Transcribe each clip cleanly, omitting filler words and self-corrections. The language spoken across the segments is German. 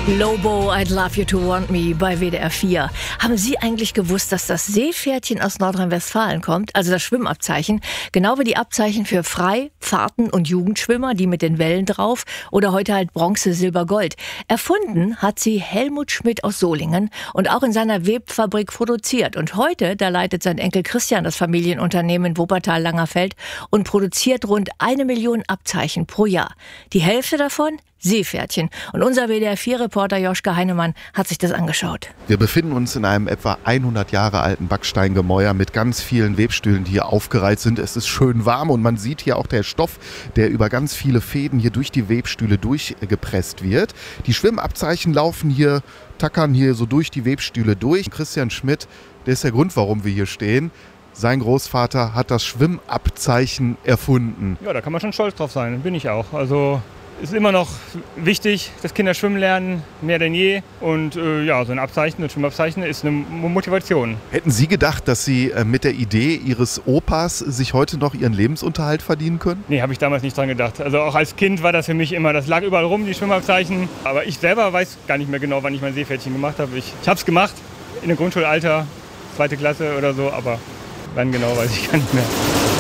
Lobo, I'd Love You to Want Me bei WDR 4. Haben Sie eigentlich gewusst, dass das Seepferdchen aus Nordrhein-Westfalen kommt? Also das Schwimmabzeichen. Genau wie die Abzeichen für Frei-, Fahrten- und Jugendschwimmer, die mit den Wellen drauf. Oder heute halt Bronze, Silber, Gold. Erfunden hat sie Helmut Schmidt aus Solingen und auch in seiner Webfabrik produziert. Und heute, da leitet sein Enkel Christian das Familienunternehmen in Wuppertal-Langerfeld und produziert rund 1 Million Abzeichen pro Jahr. Die Hälfte davon Seepferdchen. Und unser WDR-4-Reporter Joschka Heinemann hat sich das angeschaut. Wir befinden uns in einem etwa 100 Jahre alten Backsteingemäuer mit ganz vielen Webstühlen, die hier aufgereiht sind. Es ist schön warm und man sieht hier auch der Stoff, der über ganz viele Fäden hier durch die Webstühle durchgepresst wird. Die Schwimmabzeichen laufen hier, tackern hier so durch die Webstühle durch. Christian Schmidt, der ist der Grund, warum wir hier stehen. Sein Großvater hat das Schwimmabzeichen erfunden. Ja, da kann man schon stolz drauf sein, bin ich auch. Also ist immer noch wichtig, dass Kinder schwimmen lernen, mehr denn je. Und so ein Abzeichen, ein Schwimmabzeichen ist eine Motivation. Hätten Sie gedacht, dass Sie mit der Idee Ihres Opas sich heute noch Ihren Lebensunterhalt verdienen können? Nee, habe ich damals nicht dran gedacht. Also auch als Kind war das für mich immer, das lag überall rum, die Schwimmabzeichen. Aber ich selber weiß gar nicht mehr genau, wann ich mein Seepferdchen gemacht habe. Ich habe es gemacht, in dem Grundschulalter, 2. Klasse oder so, aber wann genau, weiß ich gar nicht mehr.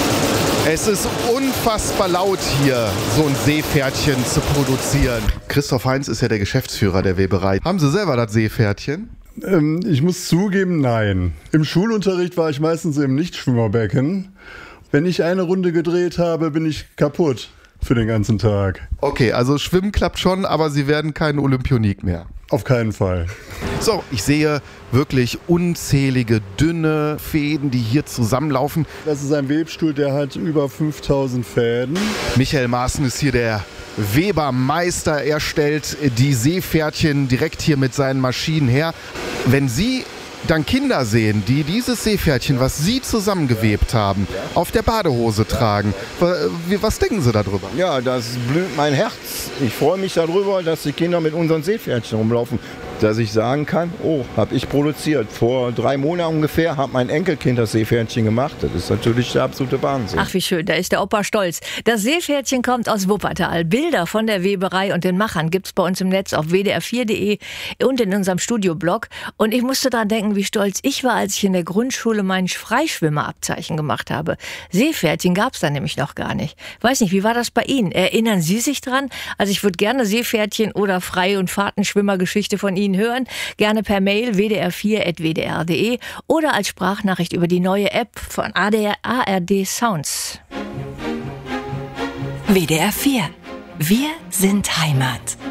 Es ist unfassbar laut hier, so ein Seepferdchen zu produzieren. Christoph Heinz ist ja der Geschäftsführer der Weberei. Haben Sie selber das Seepferdchen? Ich muss zugeben, nein. Im Schulunterricht war ich meistens im Nichtschwimmerbecken. Wenn ich eine Runde gedreht habe, bin ich kaputt für den ganzen Tag. Okay, also Schwimmen klappt schon, aber Sie werden kein Olympionik mehr. Auf keinen Fall. So, ich sehe wirklich unzählige dünne Fäden, die hier zusammenlaufen. Das ist ein Webstuhl, der hat über 5000 Fäden. Michael Maaßen ist hier der Webermeister. Er stellt die Seepferdchen direkt hier mit seinen Maschinen her. Wenn Sie dann Kinder sehen, die dieses Seepferdchen, was Sie zusammengewebt haben, auf der Badehose tragen, was denken Sie darüber? Ja, das blüht mein Herz. Ich freue mich darüber, dass die Kinder mit unseren Seepferdchen rumlaufen. Dass ich sagen kann, oh, habe ich produziert. Vor 3 Monaten ungefähr hat mein Enkelkind das Seepferdchen gemacht. Das ist natürlich der absolute Wahnsinn. Ach, wie schön, da ist der Opa stolz. Das Seepferdchen kommt aus Wuppertal. Bilder von der Weberei und den Machern gibt's bei uns im Netz auf wdr4.de und in unserem Studioblog. Und ich musste dran denken, wie stolz ich war, als ich in der Grundschule mein Freischwimmerabzeichen gemacht habe. Seepferdchen gab's da nämlich noch gar nicht. Weiß nicht, wie war das bei Ihnen? Erinnern Sie sich dran? Also ich würde gerne Seepferdchen oder Frei- und Fahrtenschwimmergeschichte von Ihnen hören. Gerne per Mail wdr4@wdr.de oder als Sprachnachricht über die neue App von ARD Sounds. WDR 4. Wir sind Heimat.